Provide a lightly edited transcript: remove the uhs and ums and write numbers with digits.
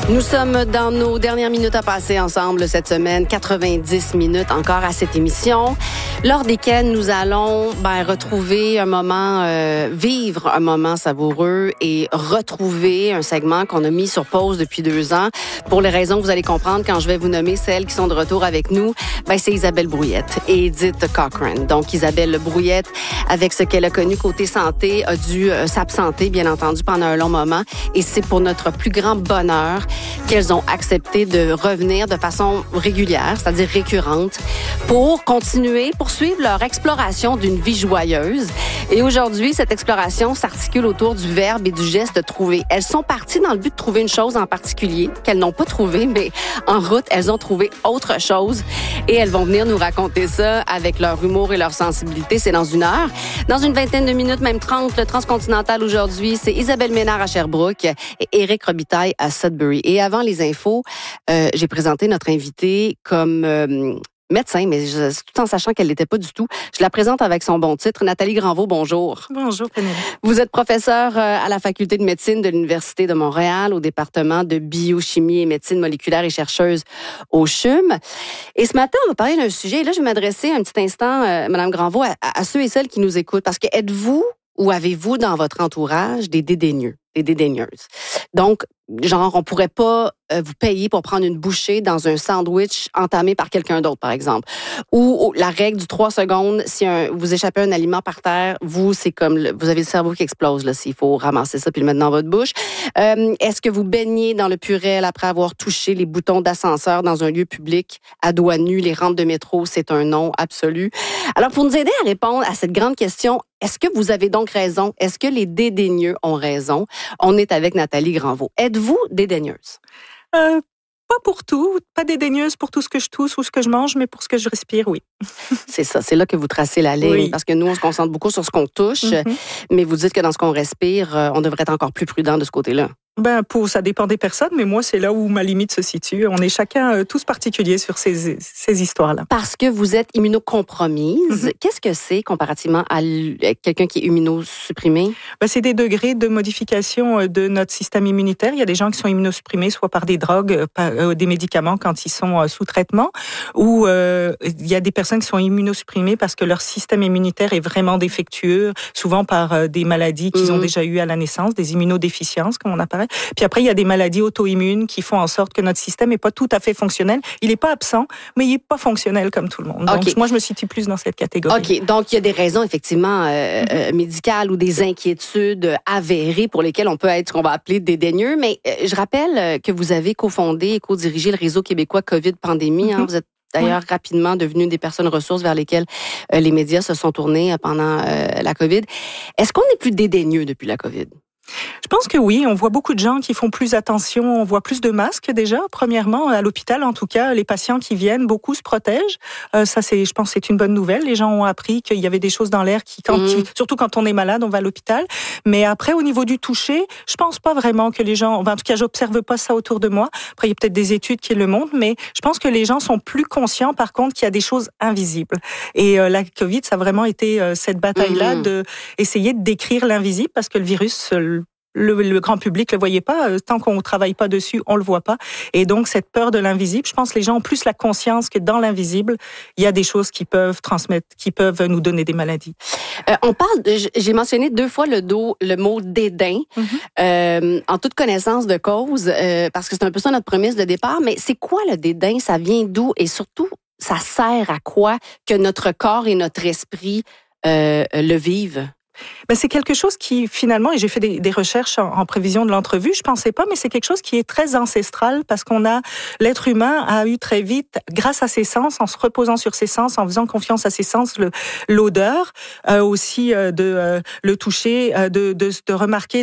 Nous sommes dans nos dernières minutes à passer ensemble cette semaine, 90 minutes encore à cette émission, lors desquelles nous allons retrouver un moment, vivre un moment savoureux et retrouver un segment qu'on a mis sur pause depuis 2 ans. Pour les raisons que vous allez comprendre quand je vais vous nommer celles qui sont de retour avec nous, c'est Isabelle Brouillette et Edith Cochrane. Donc Isabelle Brouillette, avec ce qu'elle a connu côté santé, a dû s'absenter, bien entendu, pendant un long moment. Et c'est pour notre plus grand bonheur qu'elles ont accepté de revenir de façon régulière, c'est-à-dire récurrente, pour continuer, poursuivre leur exploration d'une vie joyeuse. Et aujourd'hui, cette exploration s'articule autour du verbe et du geste trouver. Elles sont parties dans le but de trouver une chose en particulier qu'elles n'ont pas trouvée, mais en route, elles ont trouvé autre chose. Et elles vont venir nous raconter ça avec leur humour et leur sensibilité. C'est dans 1 heure. Dans une vingtaine de minutes, même 30, le Transcontinental aujourd'hui, c'est Isabelle Ménard à Sherbrooke et Éric Robitaille à Sudbury. Et avant les infos, j'ai présenté notre invitée comme médecin, mais tout en sachant qu'elle l'était pas du tout. Je la présente avec son bon titre. Nathalie Granvaux, bonjour. Bonjour, Pénélope. Vous êtes professeure à la Faculté de médecine de l'Université de Montréal, au département de biochimie et médecine moléculaire et chercheuse au CHUM. Et ce matin, on va parler d'un sujet. Et là, je vais m'adresser un petit instant, Madame Granvaux, à ceux et celles qui nous écoutent. Parce que êtes-vous ou avez-vous dans votre entourage des dédaigneux, des dédaigneuses? Donc, genre, on pourrait pas vous payer pour prendre une bouchée dans un sandwich entamé par quelqu'un d'autre, par exemple. Ou la règle du 3 secondes, si vous échappez un aliment par terre, c'est comme, vous avez le cerveau qui explose, là, s'il faut ramasser ça puis le mettre dans votre bouche. Est-ce que vous baignez dans le Purel après avoir touché les boutons d'ascenseur dans un lieu public, à doigts nus, les rampes de métro, c'est un non absolu? Alors, pour nous aider à répondre à cette grande question, est-ce que vous avez donc raison? Est-ce que les dédaigneux ont raison? On est avec Nathalie Granvaux. Êtes-vous dédaigneuse? Pas pour tout, pas dédaigneuse pour tout ce que je tousse ou ce que je mange, mais pour ce que je respire, oui. C'est ça, c'est là que vous tracez la ligne, oui. Parce que nous, on se concentre beaucoup sur ce qu'on touche, mais vous dites que dans ce qu'on respire, on devrait être encore plus prudent de ce côté-là. Ça dépend des personnes, mais moi, c'est là où ma limite se situe. On est chacun tous particuliers sur ces histoires-là. Parce que vous êtes immunocompromise. Qu'est-ce que c'est comparativement à quelqu'un qui est immunosupprimé? C'est des degrés de modification de notre système immunitaire. Il y a des gens qui sont immunosupprimés, soit par des drogues, par des médicaments quand ils sont sous traitement, ou il y a des personnes qui sont immunosupprimées parce que leur système immunitaire est vraiment défectueux, souvent par des maladies qu'ils ont déjà eues à la naissance, des immunodéficiences, comme on appelle. Puis après, il y a des maladies auto-immunes qui font en sorte que notre système n'est pas tout à fait fonctionnel. Il n'est pas absent, mais il n'est pas fonctionnel comme tout le monde. Donc, moi, je me situe plus dans cette catégorie. OK. Donc, il y a des raisons, effectivement, médicales ou des inquiétudes avérées pour lesquelles on peut être, ce qu'on va appeler dédaigneux. Mais je rappelle que vous avez cofondé et co-dirigé le réseau québécois COVID-Pandémie. Vous êtes d'ailleurs rapidement devenue des personnes ressources vers lesquelles les médias se sont tournés pendant la COVID. Est-ce qu'on est plus dédaigneux depuis la COVID? Je pense que oui, on voit beaucoup de gens qui font plus attention, on voit plus de masques déjà. Premièrement, à l'hôpital, en tout cas, les patients qui viennent, beaucoup se protègent. Ça, je pense, c'est une bonne nouvelle. Les gens ont appris qu'il y avait des choses dans l'air surtout quand on est malade, on va à l'hôpital. Mais après, au niveau du toucher, je pense pas vraiment que les gens, en tout cas, j'observe pas ça autour de moi. Après, il y a peut-être des études qui le montrent, mais je pense que les gens sont plus conscients, par contre, qu'il y a des choses invisibles. Et la COVID, ça a vraiment été cette bataille-là de essayer de décrire l'invisible, parce que le virus, le grand public le voyait pas. Tant qu'on travaille pas dessus, on le voit pas. Et donc, cette peur de l'invisible, je pense que les gens ont plus la conscience que dans l'invisible, il y a des choses qui peuvent transmettre, qui peuvent nous donner des maladies. On parle, j'ai mentionné 2 fois le mot dédain, en toute connaissance de cause, parce que c'est un peu ça notre prémisse de départ. Mais c'est quoi le dédain? Ça vient d'où? Et surtout, ça sert à quoi que notre corps et notre esprit le vivent? C'est quelque chose qui, finalement, et j'ai fait des recherches en prévision de l'entrevue, je pensais pas, mais c'est quelque chose qui est très ancestral parce l'être humain a eu très vite, grâce à ses sens, en se reposant sur ses sens, en faisant confiance à ses sens, l'odeur, aussi le toucher, de remarquer